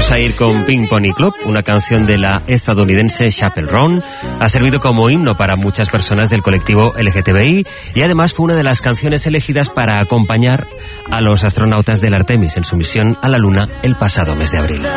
vamos a ir con Pink Pony Club, una canción de la estadounidense Chappell Roan. Ha servido como himno para muchas personas del colectivo LGTBI y además fue una de las canciones elegidas para acompañar a los astronautas del Artemis en su misión a la Luna el pasado mes de abril.